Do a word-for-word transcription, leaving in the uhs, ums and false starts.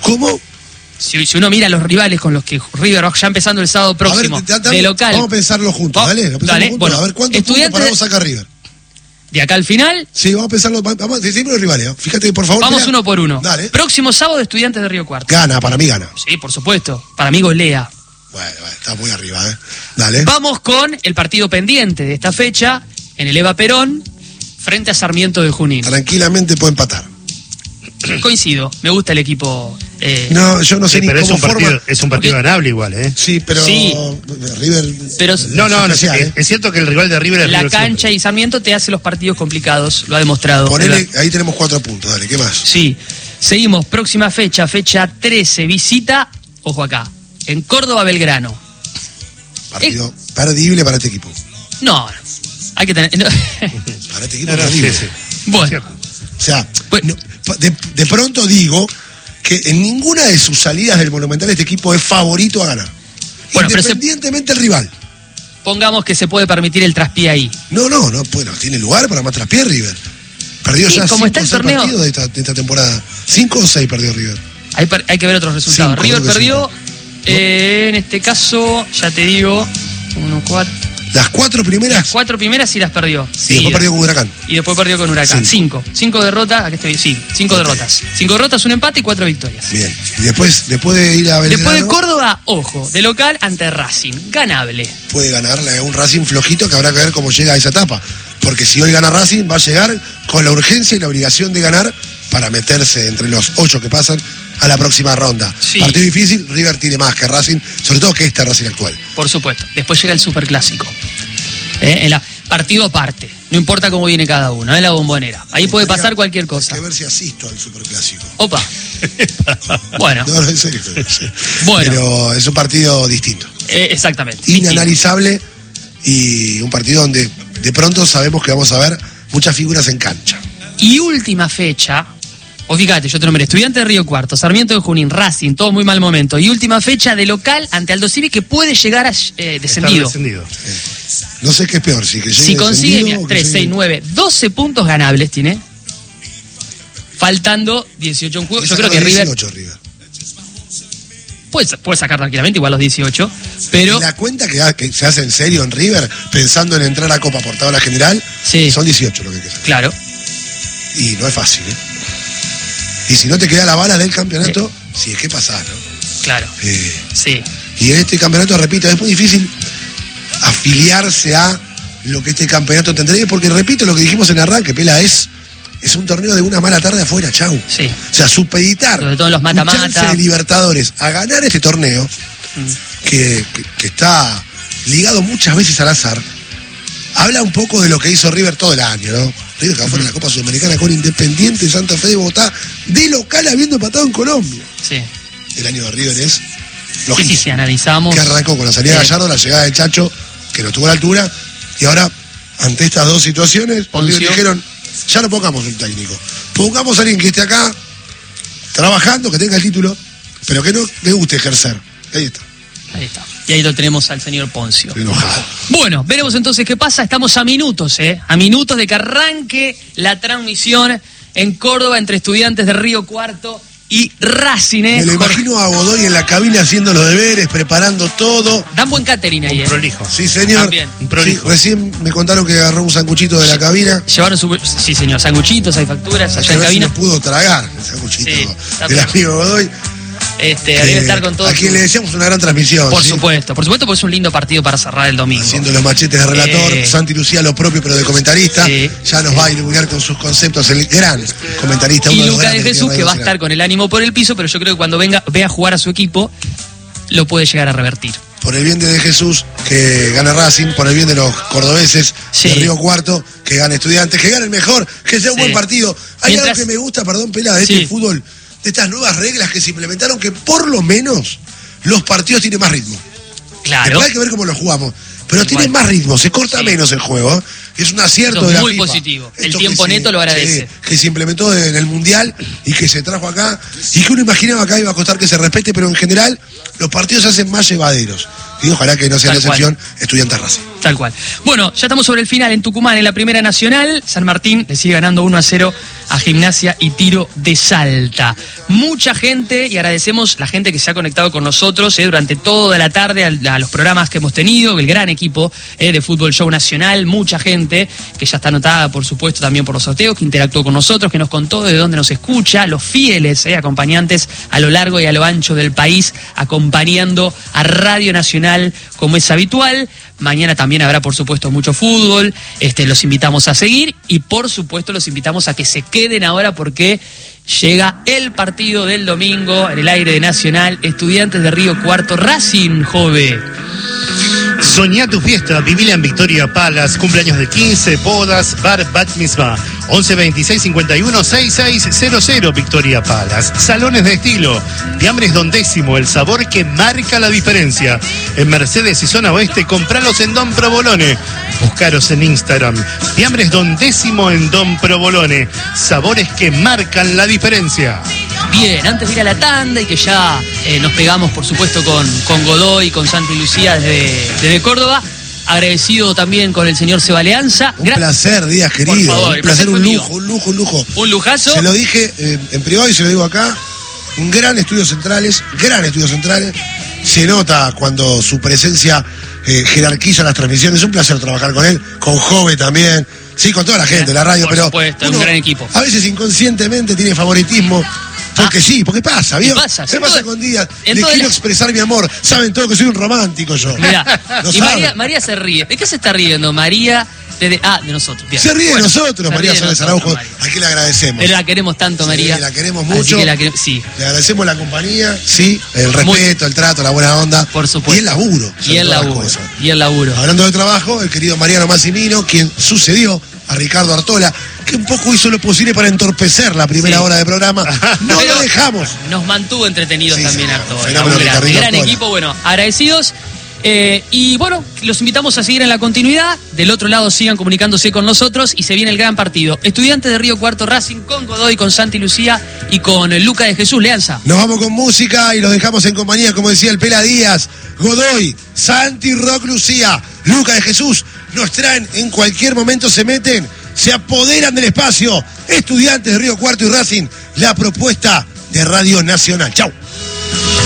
¿Cómo? Si, si uno mira a los rivales con los que River va ya empezando el sábado próximo, ver, dame, de local. Vamos a pensarlo juntos, Va, dale. Lo dale juntos. bueno, A ver cuántos puntos paramos saca River. De acá al final. Sí, vamos a pensarlo. Vamos, decime los rivales. ¿eh? Fíjate, por favor. Vamos mira. uno por uno. Dale. Próximo sábado, Estudiantes de Río Cuarto. Gana, para mí gana. Sí, por supuesto. Para mí golea. Bueno, bueno, está muy arriba, ¿eh? Dale. Vamos con el partido pendiente de esta fecha en el Eva Perón frente a Sarmiento de Junín. Tranquilamente puede empatar. Coincido, me gusta el equipo. Eh, no, yo no sé sí, ni pero cómo es un forma. partido, es un partido Porque, ganable igual, ¿eh? Sí, pero sí, River. Pero no, no, no especial, es, ¿eh? es cierto que el rival de River es la River cancha siempre. y Sarmiento te hace los partidos complicados, lo ha demostrado. Ponele, ahí tenemos cuatro puntos, dale, ¿qué más? Sí, seguimos, próxima fecha, fecha trece, visita, ojo acá, en Córdoba Belgrano. Partido eh. perdible para este equipo. No, hay que tener. No. Para este equipo no, no, perdible. sí, sí. Bueno. O sea, bueno, de, de pronto digo que en ninguna de sus salidas del Monumental este equipo es favorito a ganar. Bueno, independientemente del rival. Pongamos que se puede permitir el traspié ahí. No, no, no, bueno, tiene lugar para más traspié River. Perdió sí, ya como cinco está el o seis torneo partidos de esta, de esta temporada. ¿Cinco o seis perdió River? Hay, hay que ver otros resultados. Cinco, River perdió, eh, ¿no? en este caso, ya te digo, uno, cuatro. Las cuatro primeras. Las cuatro primeras sí las perdió. Y después perdió con Huracán. Y después perdió con Huracán. Cinco. Cinco, cinco derrotas, aquí estoy, sí, cinco okay. derrotas. Cinco derrotas, un empate y cuatro victorias. Bien. Y después, después de ir a Belgrano. Después de Córdoba, ojo, de local ante Racing. Ganable. Puede ganarle a un Racing flojito que habrá que ver cómo llega a esa etapa. Porque si hoy gana Racing, va a llegar con la urgencia y la obligación de ganar para meterse entre los ocho que pasan a la próxima ronda. Sí. Partido difícil, River tiene más que Racing, sobre todo que este Racing actual. Por supuesto. Después llega el Superclásico. Eh, en la partido aparte, no importa cómo viene cada uno, en la Bombonera. Ahí puede pasar cualquier cosa. Hay que ver si asisto al Superclásico. Opa. Bueno. No, no, en serio. Bueno. Pero es un partido distinto. Eh, exactamente. Inanalizable y un partido donde de pronto sabemos que vamos a ver muchas figuras en cancha. Y última fecha, o fíjate, yo te nombré Estudiantes de Río Cuarto, Sarmiento de Junín, Racing, todo muy mal momento. Y última fecha de local ante Aldo Civi que puede llegar a eh, descendido. descendido. Eh, no sé qué es peor, si que llegue Si consigue mira, tres, llegue... seis, nueve, doce puntos ganables tiene. Faltando dieciocho en juego. Yo creo que River, dieciocho, River. Puede, puede sacar tranquilamente igual los dieciocho, pero... La cuenta que, que se hace en serio en River, pensando en entrar a Copa por tabla general, sí. son dieciocho lo que hay que hacer. Claro. Y no es fácil, ¿eh? Y si no te queda la bala del campeonato, sí, es que pasa, ¿no? Claro. Eh, sí. Y en este campeonato, repito, es muy difícil afiliarse a lo que este campeonato tendría, porque repito lo que dijimos en arranque, Pela, es, es un torneo de una mala tarde afuera, chau. Sí. O sea, supeditar sobre todo en los mata-mata de Libertadores a ganar este torneo, mm. que, que, que está ligado muchas veces al azar, habla un poco de lo que hizo River todo el año, ¿no? River que fue en la Copa Sudamericana con Independiente Santa Fe de Bogotá, de local habiendo empatado en Colombia. Sí. El año de River es lógico. Sí, sí, si analizamos. Que arrancó con la salida de Gallardo, la llegada de Chacho, que no tuvo la altura, y ahora, ante estas dos situaciones, River dijeron, ya no pongamos un técnico, pongamos a alguien que esté acá, trabajando, que tenga el título, pero que no le guste ejercer. Ahí está. Ahí está. Y ahí lo tenemos al señor Poncio. Enojado. Bueno, veremos entonces qué pasa. Estamos a minutos, ¿eh? A minutos de que arranque la transmisión en Córdoba entre Estudiantes de Río Cuarto y Racing, ¿eh? Me lo imagino a Godoy en la cabina haciendo los deberes, preparando todo. Dan buen catering ahí, ¿eh? Un prolijo. Sí, señor. También. Un prolijo. Sí, recién me contaron que agarró un sanguchito de la cabina. Llevaron su... Sí, señor. Sanguchitos, hay facturas allá en cabina. Si pudo tragar el sanguchito sí, del amigo Godoy. Este, debe estar con todo. A quien su... le decíamos una gran transmisión. Por ¿sí? supuesto, por supuesto, porque es un lindo partido para cerrar el domingo. Haciendo los machetes de relator, eh... Santi Lucía lo propio, pero de comentarista. Sí. Ya nos va a iluminar con sus conceptos el gran comentarista. Y uno Lucas de, de Jesús, que va a estar con el ánimo por el piso, pero yo creo que cuando venga, vea jugar a su equipo, lo puede llegar a revertir. Por el bien de, de Jesús, que gane Racing, por el bien de los cordobeses, sí. de Río Cuarto, que gane Estudiantes, que gane el mejor, que sea un sí. buen partido. Hay Mientras... algo que me gusta, perdón, Pela, de sí. este fútbol, de estas nuevas reglas que se implementaron, que por lo menos los partidos tienen más ritmo. Claro. Después hay que ver cómo los jugamos. pero tiene Igual. más ritmo, se corta Sí. menos el juego, ¿eh? Es un acierto Eso es de la muy FIFA. positivo. El Esto tiempo que neto lo agradece. sí, que se implementó en el Mundial y que se trajo acá, y que uno imaginaba acá iba a costar que se respete, pero en general los partidos se hacen más llevaderos. Y ojalá que no sea la Tal cual. excepción Estudiantes Racing. Tal cual. Bueno, ya estamos sobre el final en Tucumán, en la Primera Nacional. San Martín le sigue ganando uno a cero a Gimnasia y Tiro de Salta. Mucha gente, y agradecemos la gente que se ha conectado con nosotros eh, durante toda la tarde a, a los programas que hemos tenido, el gran equipo eh, de Fútbol Show Nacional, mucha gente que ya está anotada, por supuesto, también por los sorteos, que interactuó con nosotros, que nos contó de dónde nos escucha, los fieles eh, acompañantes a lo largo y a lo ancho del país, acompañando a Radio Nacional como es habitual. Mañana también habrá, por supuesto, mucho fútbol. Este, los invitamos a seguir y, por supuesto, los invitamos a que se queden ahora porque llega el partido del domingo en el aire de Nacional. Estudiantes de Río Cuarto, Racing, Jove. Soñá tu fiesta, vivila en Victoria Palace, cumpleaños de quince, bodas, bar, bat mitzvah. once veintiséis cincuenta y uno sesenta y seis cero cero Victoria Palace. Salones de estilo, Fiambres Don Décimo, el sabor que marca la diferencia. En Mercedes y Zona Oeste, compralos en Don Provolone. Buscaros en Instagram. Fiambres Don Décimo en Don Provolone. Sabores que marcan la diferencia. Bien, antes de ir a la tanda y que ya eh, nos pegamos, por supuesto, con, con Godoy y con Santi Lucía desde, desde Córdoba, agradecido también con el señor Seba Leanza. Un placer, Díaz, querido. Por favor, un el placer, placer un fue lujo, mío. un lujo, un lujo. Un lujazo. Se lo dije eh, en privado y se lo digo acá. Un gran estudio centrales, gran estudio centrales. Se nota cuando su presencia eh, jerarquiza las transmisiones. Es un placer trabajar con él, con Jove también. Sí, con toda la gente, la radio, Por pero. supuesto, es uno un gran equipo. A veces inconscientemente tiene favoritismo. Porque Ah. sí, porque pasa, ¿vio? Y pasa, ¿Qué en pasa todo- con Díaz? en Le todo quiero el- expresar mi amor. Saben todo que soy un romántico yo. Mirá, Lo y saben. María, María se ríe. ¿De qué se está riendo María? De, ah, de nosotros. Bien. Se ríe Bueno, de nosotros, se María ríe de Sáenz nosotros, Araujo. María. Aquí le agradecemos. Pero la queremos tanto, Sí, María. la queremos Así mucho. que la quere- sí. Le agradecemos la compañía, sí, el Muy- respeto, el trato, la buena onda. Por supuesto. Y el laburo. Y sobre el todas las laburo. cosas. Y el laburo. Hablando de trabajo, el querido Mariano Massimino, quien sucedió a Ricardo Artola, que un poco hizo lo posible para entorpecer la primera Sí. hora de programa. No Pero lo dejamos. Nos mantuvo entretenidos Sí, también, sí, Artola. fenómeno, Un gran, Ricardito gran Artola. equipo, bueno, agradecidos. Eh, y bueno, los invitamos a seguir en la continuidad. Del otro lado sigan comunicándose con nosotros y se viene el gran partido. Estudiantes de Río Cuarto, Racing con Godoy, con Santi Lucía y con Luca de Jesús Leanza. Nos vamos con música y los dejamos en compañía, como decía el Pela Díaz, Godoy, Santi, Rock, Lucía, Luca de Jesús. Nos traen en cualquier momento, se meten, se apoderan del espacio. Estudiantes de Río Cuarto y Racing, la propuesta de Radio Nacional. Chau.